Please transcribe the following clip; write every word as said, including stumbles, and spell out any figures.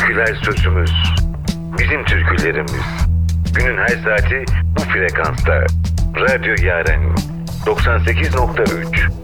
Türküler sözümüz, bizim türkülerimiz. Günün her saati bu frekansta. Radyo Yaren doksan sekiz nokta üç.